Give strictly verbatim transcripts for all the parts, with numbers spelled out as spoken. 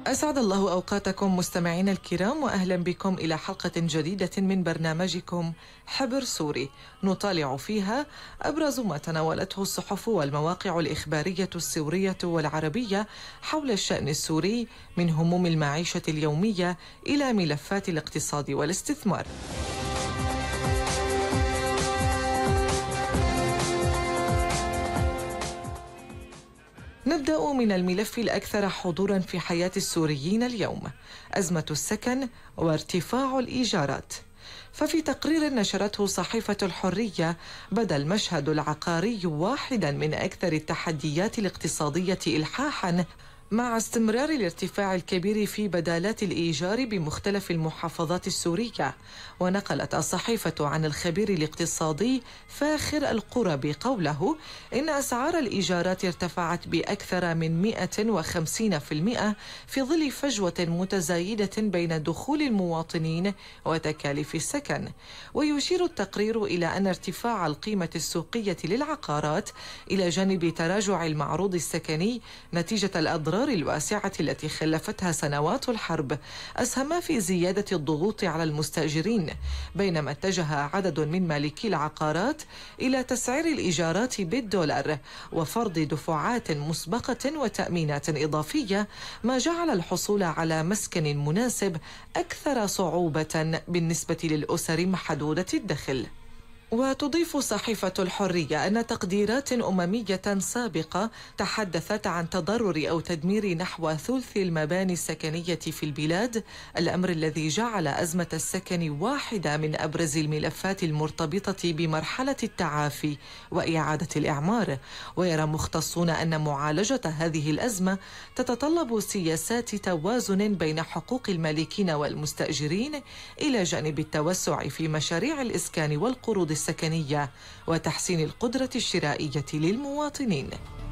أسعد الله أوقاتكم مستمعينا الكرام، وأهلا بكم إلى حلقة جديدة من برنامجكم حبر سوري، نطالع فيها أبرز ما تناولته الصحف والمواقع الإخبارية السورية والعربية حول الشأن السوري، من هموم المعيشة اليومية إلى ملفات الاقتصاد والاستثمار. نبدأ من الملف الأكثر حضورا في حياة السوريين اليوم، أزمة السكن وارتفاع الإيجارات. ففي تقرير نشرته صحيفة الحرية، بدا المشهد العقاري واحدا من أكثر التحديات الاقتصادية إلحاحا، مع استمرار الارتفاع الكبير في بدالات الإيجار بمختلف المحافظات السورية. ونقلت الصحيفة عن الخبير الاقتصادي فاخر القربي قوله إن أسعار الإيجارات ارتفعت بأكثر من مئة وخمسين بالمئة في ظل فجوة متزايدة بين دخول المواطنين وتكاليف السكن. ويشير التقرير إلى أن ارتفاع القيمة السوقية للعقارات إلى جانب تراجع المعروض السكني نتيجة الأضرار الواسعة التي خلفتها سنوات الحرب أسهم في زيادة الضغوط على المستأجرين، بينما اتجه عدد من مالكي العقارات إلى تسعير الإيجارات بالدولار وفرض دفعات مسبقة وتأمينات إضافية، ما جعل الحصول على مسكن مناسب أكثر صعوبة بالنسبة للأسر محدودة الدخل. وتضيف صحيفة الحرية أن تقديرات أممية سابقة تحدثت عن تضرر أو تدمير نحو ثلث المباني السكنية في البلاد، الأمر الذي جعل أزمة السكن واحدة من أبرز الملفات المرتبطة بمرحلة التعافي وإعادة الإعمار. ويرى مختصون أن معالجة هذه الأزمة تتطلب سياسات توازن بين حقوق المالكين والمستأجرين إلى جانب التوسع في مشاريع الإسكان والقروض السكنية وتحسين القدرة الشرائية للمواطنين.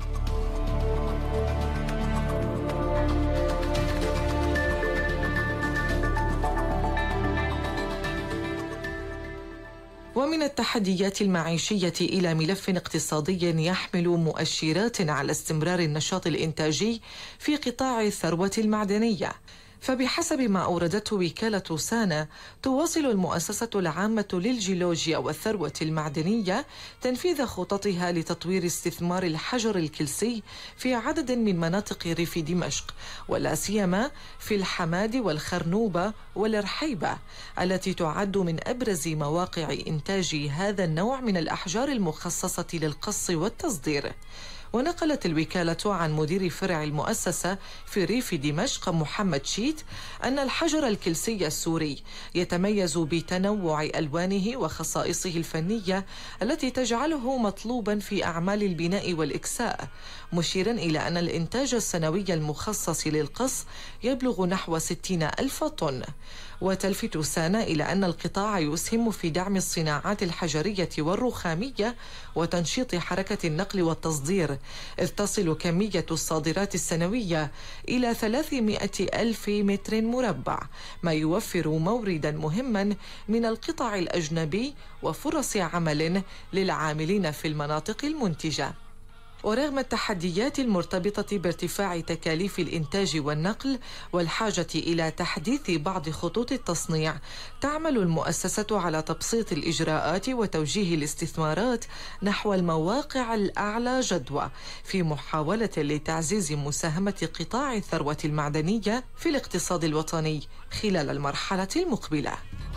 ومن التحديات المعيشية إلى ملف اقتصادي يحمل مؤشرات على استمرار النشاط الإنتاجي في قطاع الثروة المعدنية. فبحسب ما أوردته وكالة سانا، تواصل المؤسسة العامة للجيولوجيا والثروة المعدنية تنفيذ خططها لتطوير استثمار الحجر الكلسي في عدد من مناطق ريف دمشق، ولا سيما في الحماد والخرنوبة والرحيبة التي تعد من أبرز مواقع إنتاج هذا النوع من الأحجار المخصصة للقص والتصدير. ونقلت الوكالة عن مدير فرع المؤسسة في ريف دمشق محمد شيت أن الحجر الكلسي السوري يتميز بتنوع ألوانه وخصائصه الفنية التي تجعله مطلوبا في أعمال البناء والإكساء، مشيرا إلى أن الإنتاج السنوي المخصص للقص يبلغ نحو ستين ألف طن. وتلفت سانا إلى أن القطاع يسهم في دعم الصناعات الحجرية والرخامية وتنشيط حركة النقل والتصدير، إذ تصل كمية الصادرات السنوية إلى ثلاثمائة ألف متر مربع، ما يوفر موردا مهما من القطع الأجنبي وفرص عمل للعاملين في المناطق المنتجة. ورغم التحديات المرتبطة بارتفاع تكاليف الإنتاج والنقل والحاجة إلى تحديث بعض خطوط التصنيع، تعمل المؤسسة على تبسيط الإجراءات وتوجيه الاستثمارات نحو المواقع الأعلى جدوى في محاولة لتعزيز مساهمة قطاع الثروة المعدنية في الاقتصاد الوطني خلال المرحلة المقبلة.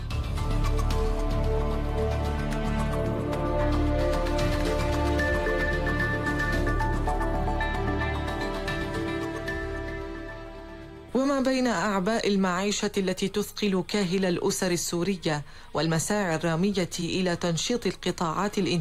وما بين أعباء المعيشة التي تثقل كاهل الأسر السورية والمساعي الرامية إلى تنشيط القطاعات الإنتاجية